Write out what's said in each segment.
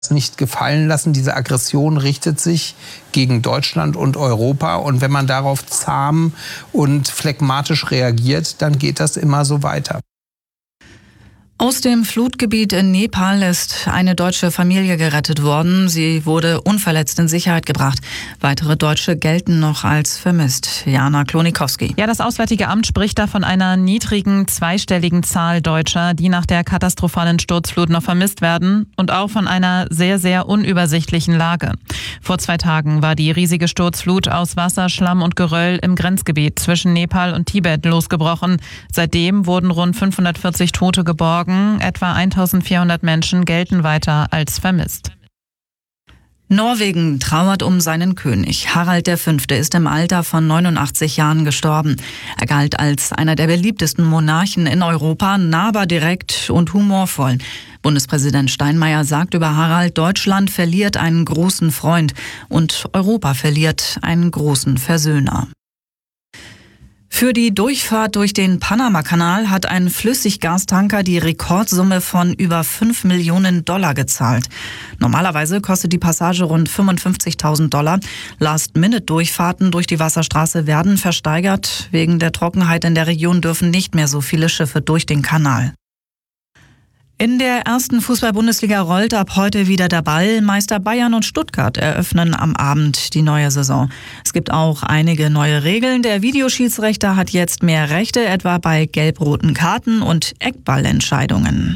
nicht gefallen lassen. Diese Aggression richtet sich gegen Deutschland und Europa. Und wenn man darauf zahm und phlegmatisch reagiert, dann geht das immer so weiter. Aus dem Flutgebiet in Nepal ist eine deutsche Familie gerettet worden. Sie wurde unverletzt in Sicherheit gebracht. Weitere Deutsche gelten noch als vermisst. Jana Klonikowski. Ja, das Auswärtige Amt spricht da von einer niedrigen zweistelligen Zahl Deutscher, die nach der katastrophalen Sturzflut noch vermisst werden und auch von einer sehr, sehr unübersichtlichen Lage. Vor 2 Tagen war die riesige Sturzflut aus Wasser, Schlamm und Geröll im Grenzgebiet zwischen Nepal und Tibet losgebrochen. Seitdem wurden rund 540 Tote geborgen. Etwa 1400 Menschen gelten weiter als vermisst. Norwegen trauert um seinen König. Harald V. ist im Alter von 89 Jahren gestorben. Er galt als einer der beliebtesten Monarchen in Europa, nahbar, direkt und humorvoll. Bundespräsident Steinmeier sagt über Harald: Deutschland verliert einen großen Freund und Europa verliert einen großen Versöhner. Für die Durchfahrt durch den Panama-Kanal hat ein Flüssiggastanker die Rekordsumme von über $5 Millionen gezahlt. Normalerweise kostet die Passage rund $55.000. Last-Minute-Durchfahrten durch die Wasserstraße werden versteigert. Wegen der Trockenheit in der Region dürfen nicht mehr so viele Schiffe durch den Kanal. In der ersten Fußball-Bundesliga rollt ab heute wieder der Ball. Meister Bayern und Stuttgart eröffnen am Abend die neue Saison. Es gibt auch einige neue Regeln. Der Videoschiedsrichter hat jetzt mehr Rechte, etwa bei gelb-roten Karten und Eckballentscheidungen.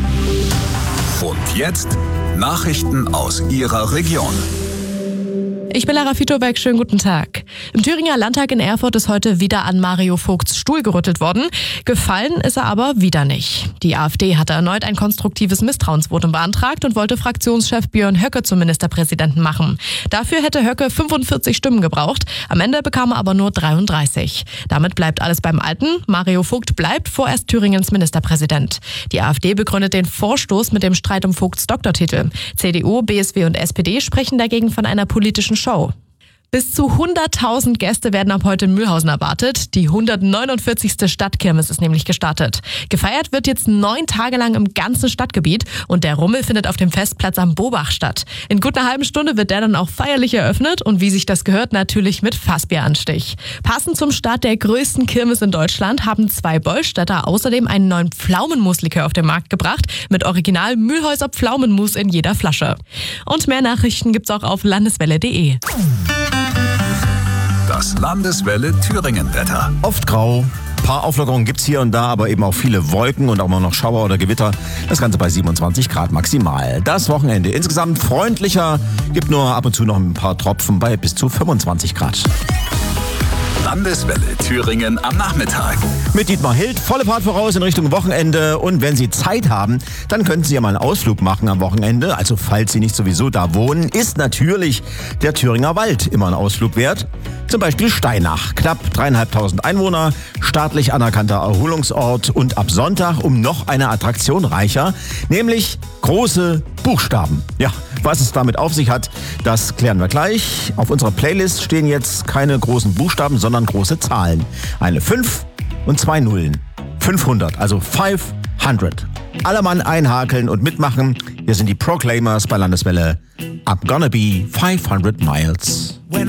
Und jetzt Nachrichten aus Ihrer Region. Ich bin Lara Fitobeck, schönen guten Tag. Im Thüringer Landtag in Erfurt ist heute wieder an Mario Vogts Stuhl gerüttelt worden. Gefallen ist er aber wieder nicht. Die AfD hatte erneut ein konstruktives Misstrauensvotum beantragt und wollte Fraktionschef Björn Höcke zum Ministerpräsidenten machen. Dafür hätte Höcke 45 Stimmen gebraucht. Am Ende bekam er aber nur 33. Damit bleibt alles beim Alten. Mario Vogt bleibt vorerst Thüringens Ministerpräsident. Die AfD begründet den Vorstoß mit dem Streit um Vogts Doktortitel. CDU, BSW und SPD sprechen dagegen von einer politischen Show. Bis zu 100.000 Gäste werden ab heute in Mühlhausen erwartet. Die 149. Stadtkirmes ist nämlich gestartet. Gefeiert wird jetzt 9 Tage lang im ganzen Stadtgebiet und der Rummel findet auf dem Festplatz am Bobach statt. In gut einer halben Stunde wird der dann auch feierlich eröffnet und wie sich das gehört, natürlich mit Fassbieranstich. Passend zum Start der größten Kirmes in Deutschland haben 2 Bollstädter außerdem einen neuen Pflaumenmuslikör auf den Markt gebracht mit original Mühlhäuser Pflaumenmus in jeder Flasche. Und mehr Nachrichten gibt's auch auf landeswelle.de. Das Landeswelle Thüringen-Wetter. Oft grau, paar Auflockerungen gibt's hier und da, aber eben auch viele Wolken und auch mal noch Schauer oder Gewitter. Das Ganze bei 27 Grad maximal. Das Wochenende insgesamt freundlicher, gibt nur ab und zu noch ein paar Tropfen bei bis zu 25 Grad. Landeswelle Thüringen am Nachmittag. Mit Dietmar Hild, volle Fahrt voraus in Richtung Wochenende. Und wenn Sie Zeit haben, dann könnten Sie ja mal einen Ausflug machen am Wochenende. Also falls Sie nicht sowieso da wohnen, ist natürlich der Thüringer Wald immer ein Ausflug wert. Zum Beispiel Steinach, knapp 3.500 Einwohner, staatlich anerkannter Erholungsort und ab Sonntag um noch eine Attraktion reicher, nämlich große Buchstaben. Ja, was es damit auf sich hat, das klären wir gleich. Auf unserer Playlist stehen jetzt keine großen Buchstaben, sondern große Zahlen. Eine 5 und 2 Nullen. 500, also 500. Alle Mann einhakeln und mitmachen. Hier sind die Proclaimers bei Landeswelle. I'm gonna be 500 miles.